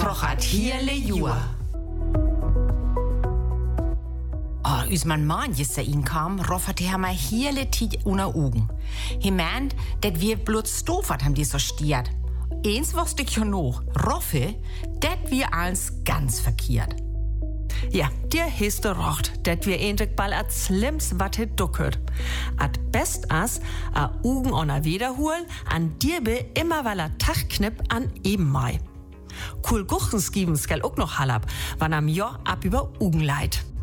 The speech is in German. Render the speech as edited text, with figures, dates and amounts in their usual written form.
trochert hele Jur. Als mein Mann gestern kam, rofferte er mir hele Tid unter Augen. Er meint, dat wir bloß Stoffert haben die so stiert. Eins wusste ich ja noch, Roffe, dat wir alles ganz verkehrt. Ja, dir hast du recht, dat wir endlich bald als Slims wat het duckert. At best as a Augen on a Wiederhol, an dir be immer weil a Tachknipp an eben mai. Cool Guchens geben skal auch noch halab, wann am Jahr ab über Augen leid.